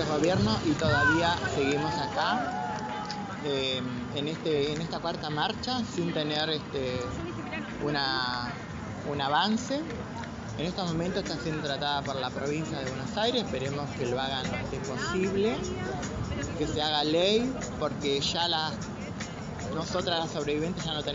gobierno y todavía seguimos acá en esta cuarta marcha sin tener un avance. En estos momentos está siendo tratada por la provincia de Buenos Aires, esperemos que lo hagan lo antes posible, que se haga ley, porque ya nosotras las sobrevivientes ya no tenemos